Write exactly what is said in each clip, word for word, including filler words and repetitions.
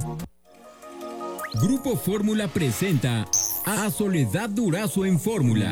Grupo Fórmula presenta a Soledad Durazo en Fórmula.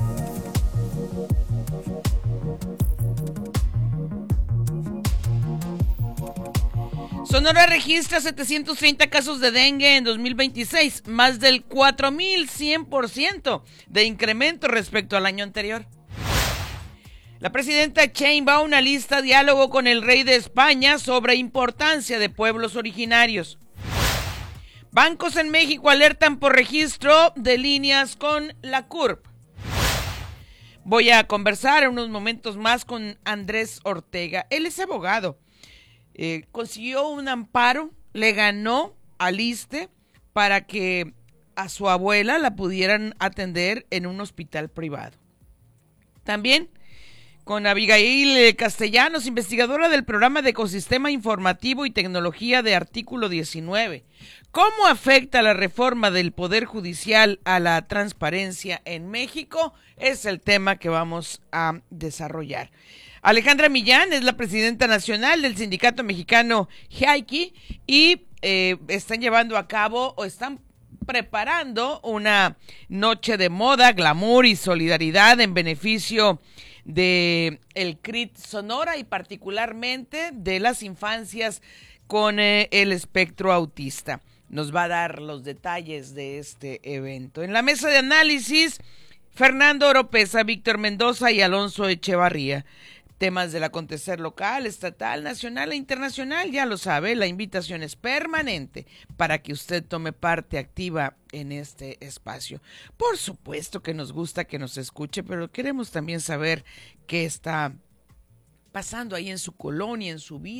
Sonora registra setecientos treinta casos de dengue en dos mil veintiséis, más del cuatro mil cien por ciento de incremento respecto al año anterior. La presidenta Sheinbaum alista diálogo con el rey de España sobre importancia de pueblos originarios. Bancos en México alertan por registro de líneas con la C U R P. Voy a conversar en unos momentos más con Andrés Ortega. Él es abogado. Eh, consiguió un amparo, le ganó al ISSSTE para que a su abuela la pudieran atender en un hospital privado. También con Abigail Castellanos, investigadora del programa de Ecosistema Informativo y Tecnología de Artículo diecinueve. ¿Cómo afecta la reforma del Poder Judicial a la transparencia en México? Es el tema que vamos a desarrollar. Alejandra Millán es la presidenta nacional del Sindicato Mexicano G I C I y eh, están llevando a cabo o están preparando una noche de moda, glamour y solidaridad en beneficio de el C R I T Sonora y particularmente de las infancias con eh, el espectro autista. Nos va a dar los detalles de este evento. En la mesa de análisis, Fernando Oropesa, Víctor Mendoza y Alonso Echevarría. Temas del acontecer local, estatal, nacional e internacional, ya lo sabe, la invitación es permanente para que usted tome parte activa en este espacio. Por supuesto que nos gusta que nos escuche, pero queremos también saber qué está pasando ahí en su colonia, en su vida.